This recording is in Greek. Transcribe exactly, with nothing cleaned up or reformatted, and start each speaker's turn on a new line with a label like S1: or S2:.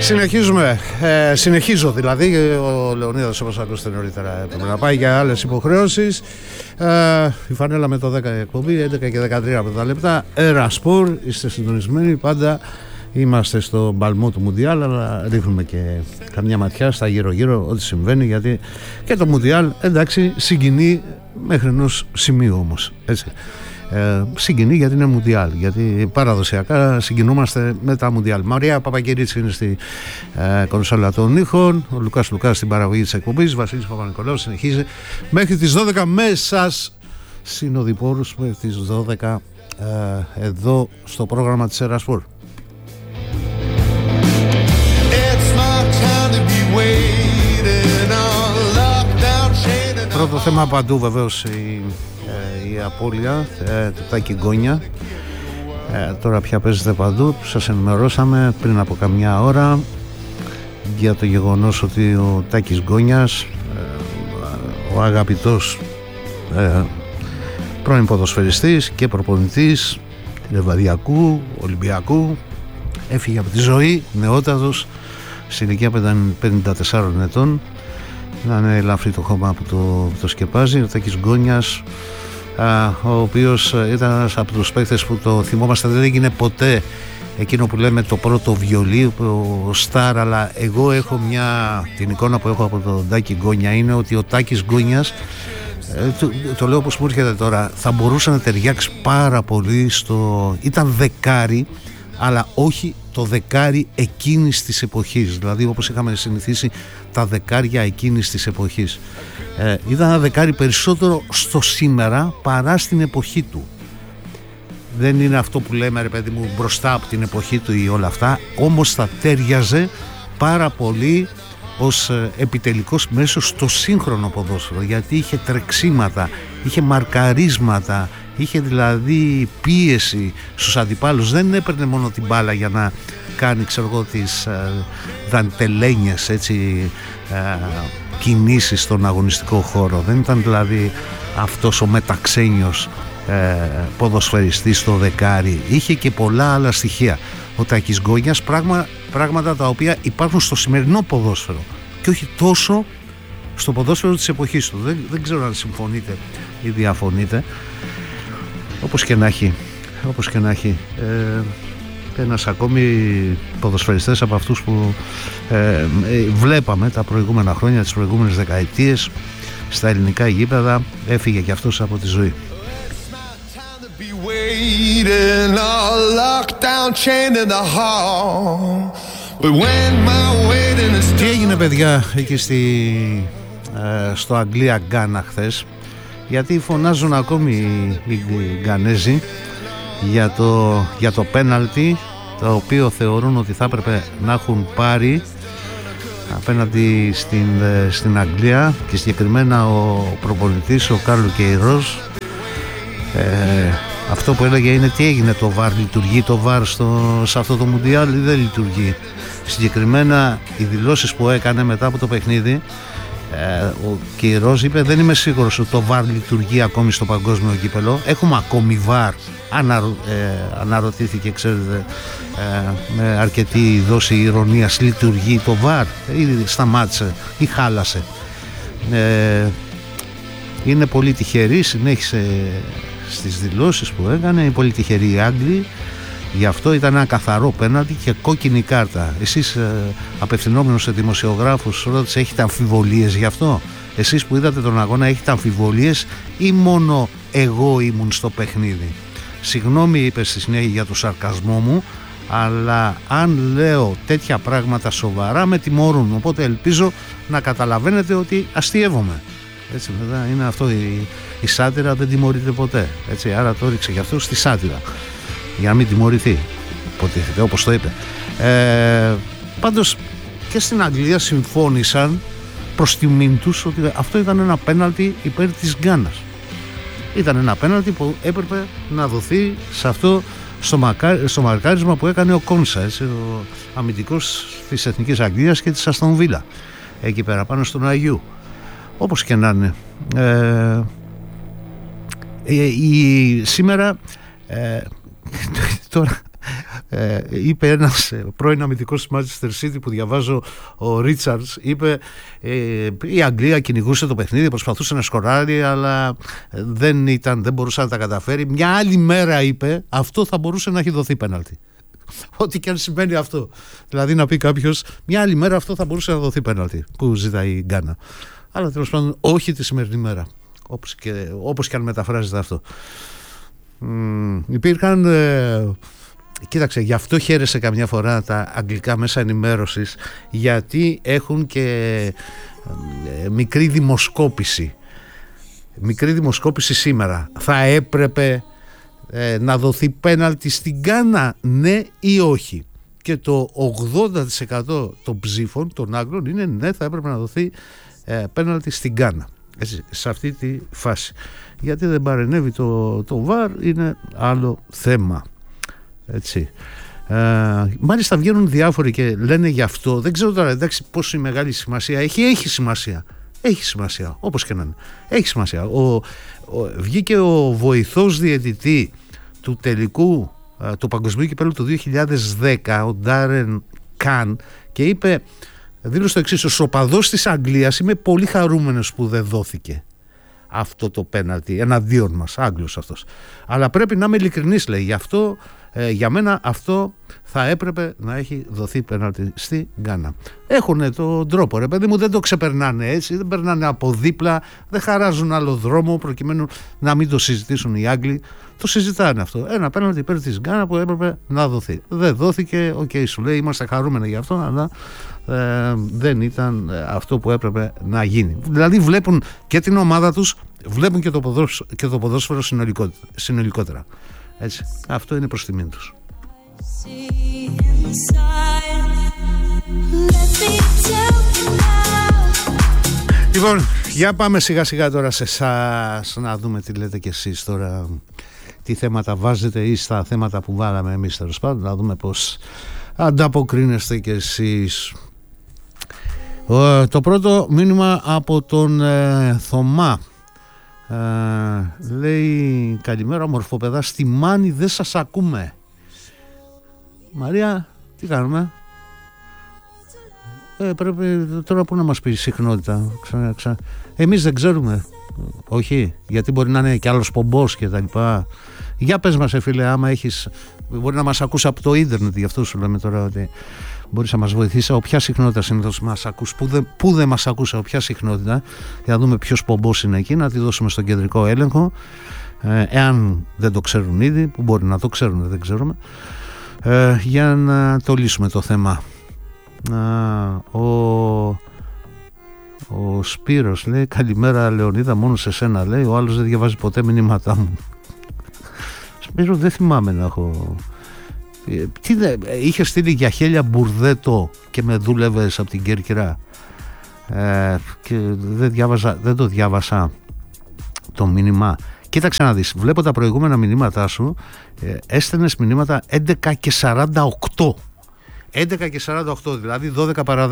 S1: Συνεχίζουμε, ε, συνεχίζω δηλαδή, ο Λεωνίδας όπως ακούσατε νωρίτερα έπρεπε να πάει για άλλες υποχρεώσεις. ε, Η φανέλα με το δέκα εκπομπή, έντεκα και δεκατρία από τα λεπτά. Ερασπορ, είστε συντονισμένοι, πάντα είμαστε στο μπαλμό του Μουντιάλ, αλλά ρίχνουμε και καμιά ματιά στα γύρω γύρω ό,τι συμβαίνει, γιατί και το Μουντιάλ, εντάξει, συγκινεί μέχρι ενός σημείου όμως, έτσι. Ε, συγκινεί γιατί είναι Μουντιάλ, γιατί παραδοσιακά συγκινούμαστε με τα Μουντιάλ. Μαρία Παπακυρίτσι είναι στη ε, κονσόλα των ήχων, ο Λουκάς Λουκάς στην παραγωγή της εκπομπής, Βασίλης Παπα-Νικολάου συνεχίζει μέχρι τις δώδεκα με σας συνοδοιπόρους μέχρι τις δώδεκα ε, εδώ στο πρόγραμμα της Ερασπορ. Πρώτο θέμα παντού βεβαίως η η απώλεια ε, του Τάκη Γκόνια. ε, τώρα πια παίζεται παντού. Σας ενημερώσαμε πριν από καμιά ώρα για το γεγονός ότι ο Τάκης Γκόνιας, ε, ο αγαπητός ε, πρώην ποδοσφαιριστής και προπονητής Λεβαδιακού, Ολυμπιακού, έφυγε από τη ζωή νεότατος σε ηλικία πενήντα τεσσάρων ετών. Να είναι ελαφρύ το χώμα που το, που το σκεπάζει. Ο Τάκης Γκόνιας, ο οποίος ήταν ένας από τους παίκτες που το θυμόμαστε, δεν έγινε ποτέ εκείνο που λέμε το πρώτο βιολί, ο στάρ, αλλά εγώ έχω μια, την εικόνα που έχω από τον Τάκη Γκόνια είναι ότι ο Τάκης Γκόνιας, το, το λέω όπως μου έρχεται τώρα, θα μπορούσε να ταιριάξει πάρα πολύ στο, ήταν δεκάρι, αλλά όχι το δεκάρι εκείνης της εποχής, δηλαδή όπως είχαμε συνηθίσει τα δεκάρια εκείνης της εποχής. Ε, ήταν ένα δεκάρι περισσότερο στο σήμερα παρά στην εποχή του. Δεν είναι αυτό που λέμε ρε παιδί μου μπροστά από την εποχή του ή όλα αυτά, όμως θα τέριαζε πάρα πολύ ως επιτελικός μέσο στο σύγχρονο ποδόσφαιρο, γιατί είχε τρεξίματα, είχε μαρκαρίσματα, είχε δηλαδή πίεση στους αντιπάλους, δεν έπαιρνε μόνο την μπάλα για να κάνει ξέρω εγώ τις ε, δαντελένιες έτσι ε, κινήσεις στον αγωνιστικό χώρο, δεν ήταν δηλαδή αυτός ο μεταξένιος ε, ποδοσφαιριστής στο δεκάρι, είχε και πολλά άλλα στοιχεία ο Τάκης Γκόνιας, πράγμα, πράγματα τα οποία υπάρχουν στο σημερινό ποδόσφαιρο και όχι τόσο στο ποδόσφαιρο της εποχής του. Δεν, δεν ξέρω αν συμφωνείτε ή διαφωνείτε. Όπως και να έχει, όπως και να έχει ε, ένας ακόμη ποδοσφαιριστές από αυτούς που ε, ε, βλέπαμε τα προηγούμενα χρόνια, τις προηγούμενες δεκαετίες στα ελληνικά γήπεδα, έφυγε και αυτός από τη ζωή. Τι έγινε παιδιά εκεί στη, ε, στο Αγγλία Γκάνα χθες, γιατί φωνάζουν ακόμη οι Γκανέζοι για το, για το πέναλτι το οποίο θεωρούν ότι θα έπρεπε να έχουν πάρει απέναντι στην, στην Αγγλία και συγκεκριμένα ο προπονητής ο Κάρλο Κεϊρός. ε, αυτό που έλεγε είναι τι έγινε, το βαρ λειτουργεί το βαρ στο, σε αυτό το Μουντιάλ ή δεν λειτουργεί. Συγκεκριμένα οι δηλώσεις που έκανε μετά από το παιχνίδι, Ε, ο Κεϊρός είπε δεν είμαι σίγουρος ότι το βαρ λειτουργεί ακόμη στο παγκόσμιο κύπελο, έχουμε ακόμη βαρ, Αναρω, ε, αναρωτήθηκε ξέρετε ε, με αρκετή δόση ηρωνίας, λειτουργεί το βαρ ή σταμάτησε ή χάλασε. ε, είναι πολύ τυχερή, συνέχισε στις δηλώσεις που έκανε, είναι πολύ τυχεροί οι Άγγλοι. Γι' αυτό ήταν ένα καθαρό πέναλτι και κόκκινη κάρτα. Εσείς ε, απευθυνόμενος σε δημοσιογράφους ρώτησε, έχετε αμφιβολίες γι' αυτό? Εσείς που είδατε τον αγώνα έχετε αμφιβολίες ή μόνο εγώ ήμουν στο παιχνίδι? Συγγνώμη, είπε στη συνέχεια για το σαρκασμό μου, αλλά αν λέω τέτοια πράγματα σοβαρά με τιμωρούν, οπότε ελπίζω να καταλαβαίνετε ότι αστειεύομαι. Έτσι, μετά είναι αυτό, η, η σάτυρα δεν τιμωρείται ποτέ, έτσι, άρα το ρίξε γι' αυτό στη σάτυρα για να μην τιμωρηθεί, υποτίθεται, όπως το είπε. Ε, πάντως και στην Αγγλία συμφώνησαν προς τιμήν τους ότι αυτό ήταν ένα πέναλτι υπέρ της Γκάνας. Ήταν ένα πέναλτι που έπρεπε να δοθεί σε αυτό στο, μακά, στο μαρκάρισμα που έκανε ο Κόνσα, έτσι, ο αμυντικός της Εθνικής Αγγλίας και της Αστον Βίλα, εκεί πέρα πάνω στον Αγίου. Όπως και να είναι. Ε, ε, η, σήμερα ε, τώρα ε, είπε ένας πρώην αμυντικός της Manchester City που διαβάζω, ο Ρίτσαρντς, είπε ε, η Αγγλία κυνηγούσε το παιχνίδι, προσπαθούσε να σκοράρει, αλλά δεν, ήταν, δεν μπορούσε να τα καταφέρει. Μια άλλη μέρα, είπε, αυτό θα μπορούσε να έχει δοθεί πέναλτι. Ό,τι και αν σημαίνει αυτό. Δηλαδή να πει κάποιος, μια άλλη μέρα αυτό θα μπορούσε να δοθεί πέναλτι που ζητάει η Γκάνα. Αλλά τέλος πάντων όχι τη σημερινή μέρα. Όπως και, όπως και αν μεταφράζεται αυτό. Μ, υπήρχαν ε, κοίταξε, γι' αυτό χαίρεσε καμιά φορά τα αγγλικά μέσα ενημέρωσης, γιατί έχουν και ε, μικρή δημοσκόπηση μικρή δημοσκόπηση σήμερα. Θα έπρεπε ε, να δοθεί πέναλτι στην Γκάνα, ναι ή όχι? Και το ογδόντα τοις εκατό των ψήφων των Άγγλων είναι ναι, θα έπρεπε να δοθεί ε, πέναλτι στην Γκάνα. Έτσι, σε αυτή τη φάση. Γιατί δεν παρενέβη το, το βαρ είναι άλλο θέμα. Έτσι. Ε, μάλιστα βγαίνουν διάφοροι και λένε γι' αυτό. Δεν ξέρω τώρα, εντάξει, πόσο μεγάλη σημασία έχει. Έχει σημασία. Έχει σημασία, όπως και να είναι. Έχει σημασία. Ο, ο, βγήκε ο βοηθός διαιτητή του τελικού ε, του Παγκοσμίου Κυπέλλου του δύο χιλιάδες δέκα, ο Ντάρεν Καν, και είπε, δήλωσε το εξής: ως οπαδός της Αγγλίας είμαι πολύ χαρούμενος που δεν δόθηκε αυτό το πέναλτι εναντίον μας, Άγγλος αυτός. Αλλά πρέπει να είμαι ειλικρινής, λέει, γι' αυτό, ε, για μένα αυτό θα έπρεπε να έχει δοθεί πέναλτι στη Γκάνα. Έχουν τον τρόπο, ρε παιδί μου, δεν το ξεπερνάνε έτσι, δεν περνάνε από δίπλα, δεν χαράζουν άλλο δρόμο προκειμένου να μην το συζητήσουν οι Άγγλοι. Το συζητάνε αυτό. Ένα πέναλτι υπέρ της Γκάνα που έπρεπε να δοθεί. Δεν δόθηκε, οκ, okay, σου λέει, είμαστε χαρούμενοι γι' αυτό, αλλά ε, δεν ήταν αυτό που έπρεπε να γίνει. Δηλαδή βλέπουν και την ομάδα τους, βλέπουν και το, ποδόσ, και το ποδόσφαιρο συνολικότερα. Έτσι. Αυτό είναι προς τιμήν τους. Λοιπόν, για πάμε σιγά σιγά τώρα σε εσάς, να δούμε τι λέτε κι εσείς τώρα, τι θέματα βάζετε ή στα θέματα που βάλαμε εμείς, τέλος πάντων, να δούμε πώς ανταποκρίνεστε κι εσείς. Το πρώτο μήνυμα από τον ε, Θωμά. Ε, λέει, καλημέρα μορφοπαιδά, στη Μάνη δεν σας ακούμε. Μαρία, τι κάνουμε? Ε, πρέπει τώρα που να μας πει συχνότητα. Ξα, ξα... Εμείς δεν ξέρουμε. Όχι, γιατί μπορεί να είναι και άλλος πομπός και τα λοιπά. Για πες μας, φίλε, άμα έχεις, μπορεί να μας ακούσει από το ίντερνετ, γι' αυτό σου λέμε τώρα ότι μπορείς να μας βοηθήσει. Από ποια συχνότητα συνήθως μας ακούς, πού δεν, πού δεν μας ακούς, από ποια συχνότητα, για να δούμε ποιος πομπός είναι εκεί, να τη δώσουμε στον κεντρικό έλεγχο, ε, εάν δεν το ξέρουν ήδη, που μπορεί να το ξέρουν, δεν ξέρουμε, ε, για να το λύσουμε το θέμα. Ε, ο, ο Σπύρος λέει, καλημέρα Λεωνίδα, μόνο σε σένα, λέει, ο άλλος δεν διαβάζει ποτέ μηνύματά μου. Σπύρο, δεν θυμάμαι να έχω... Τι δε, είχε στείλει για χέλια μπουρδέτο και με δούλευες από την Κέρκυρα, ε, και δεν, διάβαζα, δεν το διάβασα το μήνυμα. Κοίταξε να δεις, βλέπω τα προηγούμενα μηνύματά σου, ε, έστελνες μηνύματα έντεκα και σαράντα οκτώ έντεκα και σαράντα οκτώ, δηλαδή δώδεκα παρά